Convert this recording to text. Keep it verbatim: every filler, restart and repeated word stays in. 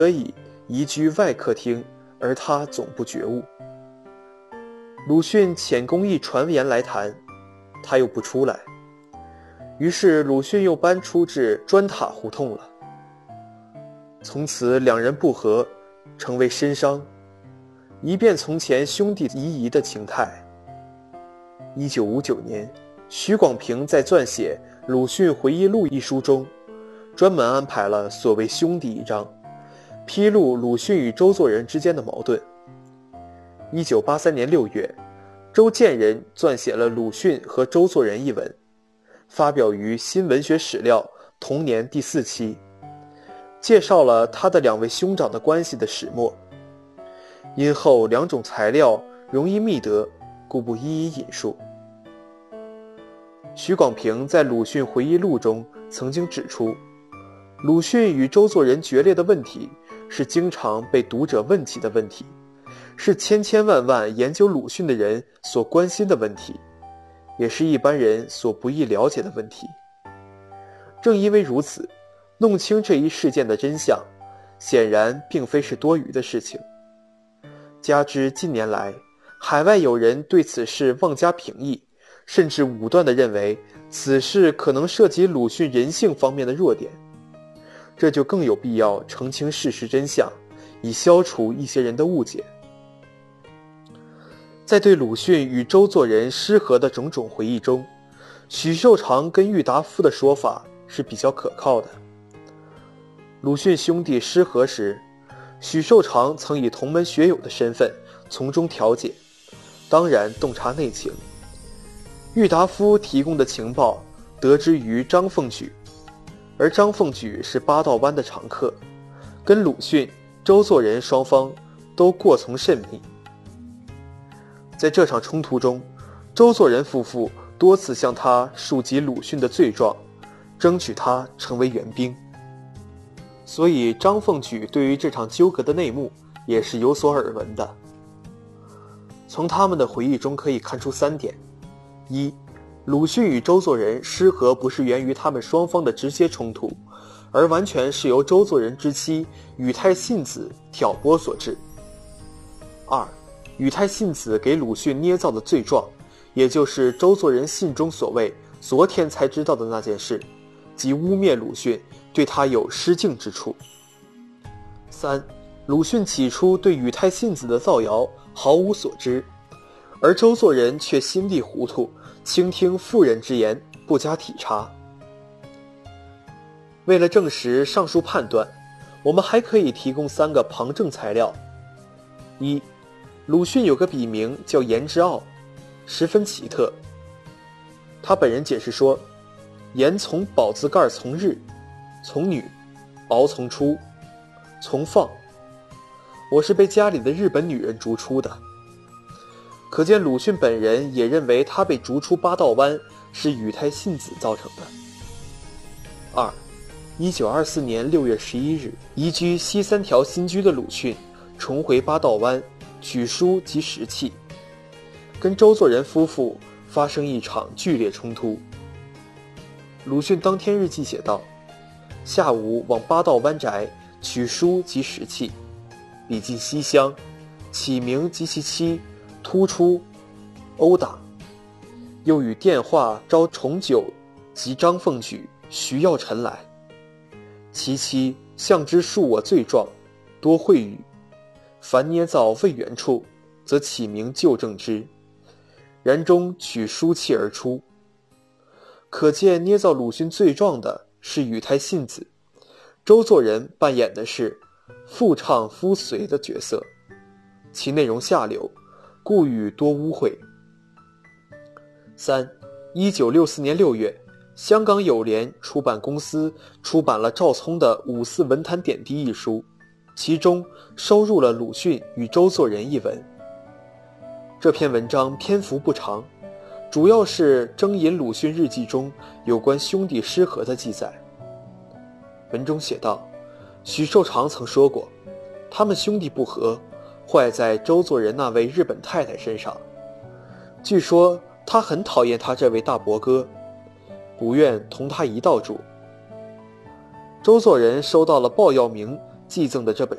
得以移居外客厅，而他总不觉悟。鲁迅遣公议传言来谈，他又不出来，于是鲁迅又搬出至砖塔胡同了。从此两人不和，成为深伤，一变从前兄弟谊谊的情态。一九五九年，许广平在撰写《鲁迅回忆录》一书中，专门安排了所谓兄弟一章，披露鲁迅与周作人之间的矛盾。一九八三年六月，周建人撰写了鲁迅和周作人一文，发表于《新文学史料》同年第四期，介绍了他的两位兄长的关系的始末。因后两种材料容易觅得，故不一一引述。许广平在鲁迅回忆录中曾经指出，鲁迅与周作人决裂的问题是经常被读者问起的问题，是千千万万研究鲁迅的人所关心的问题，也是一般人所不易了解的问题。正因为如此，弄清这一事件的真相，显然并非是多余的事情。加之近年来，海外有人对此事妄加评议，甚至武断地认为此事可能涉及鲁迅人性方面的弱点，这就更有必要澄清事实真相，以消除一些人的误解。在对鲁迅与周作人失和的种种回忆中，许寿裳跟郁达夫的说法是比较可靠的。鲁迅兄弟失和时，许寿裳曾以同门学友的身份从中调解，当然洞察内情。郁达夫提供的情报得知于张凤举，而张凤举是八道湾的常客，跟鲁迅、周作人双方都过从甚密。在这场冲突中，周作人夫妇多次向他述及鲁迅的罪状，争取他成为援兵。所以张凤举对于这场纠葛的内幕也是有所耳闻的。从他们的回忆中可以看出三点：一、鲁迅与周作人失和不是源于他们双方的直接冲突，而完全是由周作人之妻宇太信子挑拨所致。二、宇太信子给鲁迅捏造的罪状，也就是周作人信中所谓昨天才知道的那件事，即污蔑鲁迅对他有失敬之处。三、鲁迅起初对宇太信子的造谣毫无所知，而周作人却心地糊涂，倾听妇人之言，不加体察。为了证实上述判断，我们还可以提供三个旁证材料。一、鲁迅有个笔名叫颜之傲，十分奇特。他本人解释说，颜从宝字盖从日，从女，敖从出，从放。我是被家里的日本女人逐出的。可见鲁迅本人也认为他被逐出八道湾是宇太信子造成的。二、一九二四年六月十一日，移居西三条新居的鲁迅重回八道湾取书及食器，跟周作人夫妇发生一场剧烈冲突。鲁迅当天日记写道，下午往八道湾宅取书及食器，笔进西厢，启明及其妻突出殴打，又与电话招重九及张凤举、徐耀臣来，其妻向之述我罪状，多秽语，凡捏造未原处，则启明就正之，然中取书契而出。可见捏造鲁迅罪状的是宇太信子，周作人扮演的是妇唱夫随的角色，其内容下流，故语多污秽。三、一九六四年六月，香港友联出版公司出版了赵聪的《五四文坛点滴》一书，其中收入了鲁迅与周作人一文。这篇文章篇幅不长，主要是征引鲁迅日记中有关兄弟失和的记载。文中写道，许寿裳曾说过，他们兄弟不和，坏在周作人那位日本太太身上。据说他很讨厌他这位大伯哥，不愿同他一道住。周作人收到了鲍耀明寄赠的这本